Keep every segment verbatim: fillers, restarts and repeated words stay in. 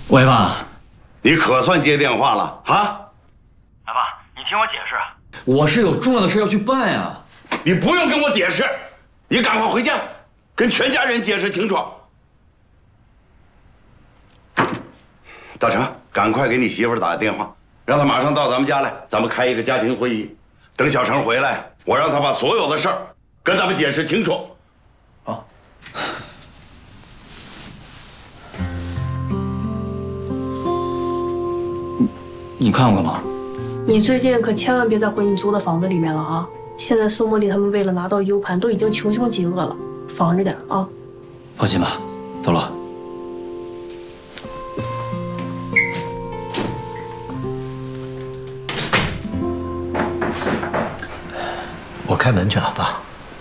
喂，爸， 你可算接电话了啊！ 哎，爸，你听我解释，我是有重要的事要去办呀。 你不用跟我解释，你赶快回家，跟全家人解释清楚。大成，赶快给你媳妇打个电话，让她马上到咱们家来，咱们开一个家庭会议。等小成回来，我让他把所有的事儿跟咱们解释清楚。 好。你看过吗？ 你最近可千万别再回你租的房子里面了啊！现在宋茉莉他们为了拿到 U 盘，都已经穷凶极恶了，防着点啊！ 放心吧，走了。 我开门去啊，爸。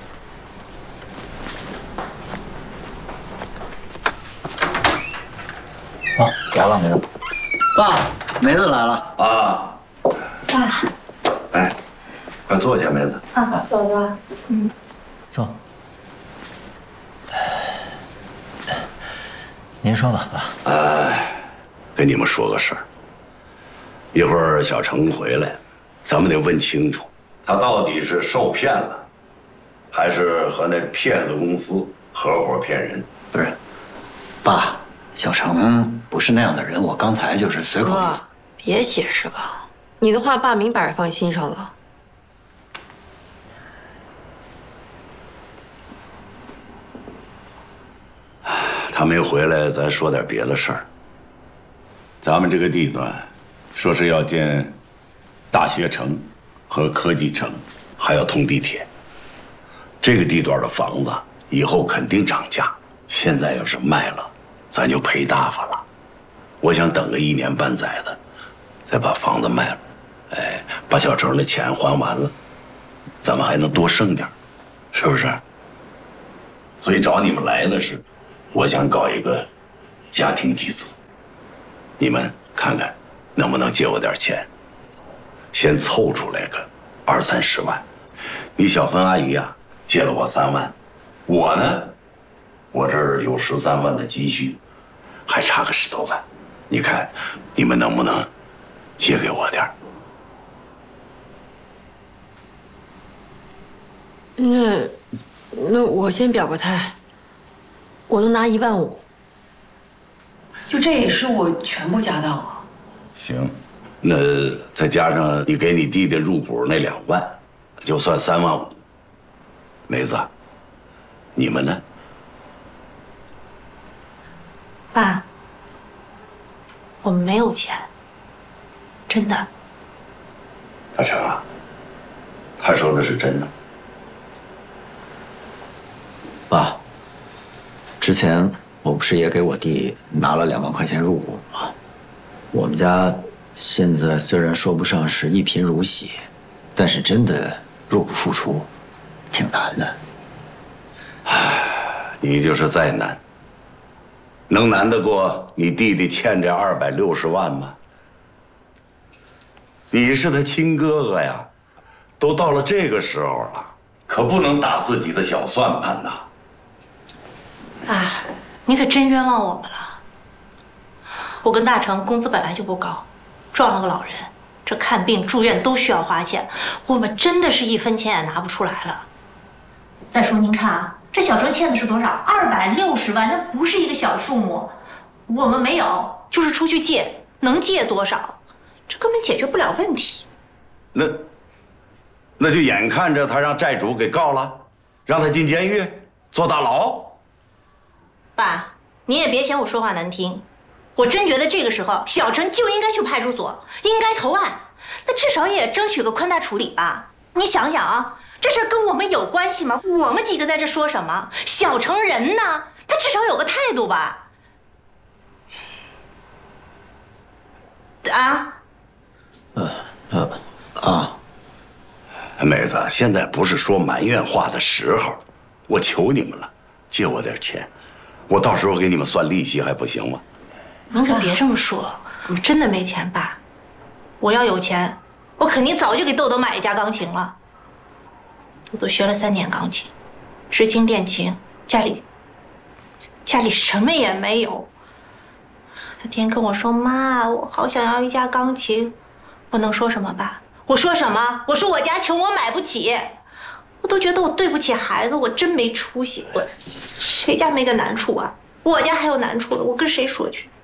好，来了，梅子。 爸，梅子来了啊！ 爸， 哎，快坐下，梅子。 啊，嫂子，嗯， 坐。您说吧，爸。 哎，跟你们说个事儿。一会儿小程回来，咱们得问清楚，他到底是受骗了，还是和那骗子公司合伙骗人？ 不是，爸，小程不是那样的人，我刚才就是随口。 哥，别解释了，你的话爸明摆着放心上了。 他没回来，咱说点别的事儿。咱们这个地段，说是要建大学城和科技城，还要通地铁。这个地段的房子以后肯定涨价，现在要是卖了，咱就赔大发了。我想等个一年半载的，再把房子卖了，哎，把小城的钱还完了，咱们还能多剩点，是不是？所以找你们来的是，我想搞一个家庭集资，你们看看能不能借我点钱，先凑出来个二三十万。你小芬阿姨呀，借了我三万，我呢，我这儿有十三万的积蓄，还差个十多万，你看你们能不能借给我点儿？ 那那我先表个态，我能拿一万五，就这也是我全部家当啊。 行，那再加上你给你弟弟入股那两万，就算三万五。梅子，你们呢？ 爸，我们没有钱，真的。 大成啊，他说的是真的。 爸，之前我不是也给我弟拿了两万块钱入股吗？我们家现在虽然说不上是一贫如洗，但是真的入不敷出，挺难的。 唉，你就是再难，能难得过你弟弟欠这二百六十万吗？你是他亲哥哥呀，都到了这个时候了，可不能打自己的小算盘呐。 爸，你可真冤枉我们了。我跟大成工资本来就不高，撞了个老人，这看病住院都需要花钱，我们真的是一分钱也拿不出来了。再说您看啊，这小程欠的是多少？二百六十万，那不是一个小数目。我们没有，就是出去借，能借多少？这根本解决不了问题。 那，那就眼看着他让债主给告了，让他进监狱坐大牢。 爸，你也别嫌我说话难听，我真觉得这个时候小陈就应该去派出所，应该投案，那至少也争取个宽大处理吧。你想想啊，这事跟我们有关系吗？我们几个在这说什么？小陈人呢，他至少有个态度吧。啊？ 呃呃啊， 妹子，现在不是说埋怨话的时候，我求你们了，借我点钱，我到时候给你们算利息还不行吗？ 您可别这么说，我们真的没钱，爸。我要有钱，我肯定早就给豆豆买一架钢琴了。豆豆学了三年钢琴，知青练琴，家里家里什么也没有。 他天天跟我说：“妈，我好想要一架钢琴。”我能说什么吧？我说什么？我说我家穷，我买不起。我都觉得我对不起孩子，我真没出息。我谁家没个难处啊？我家还有难处的，我跟谁说去？